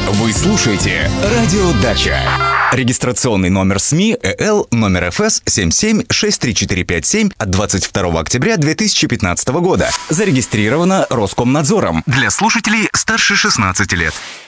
Вы слушаете «Радио Дача». Регистрационный номер СМИ ЭЛ номер ФС 77634557 от 22 октября 2015 года. Зарегистрировано Роскомнадзором для слушателей старше 16 лет.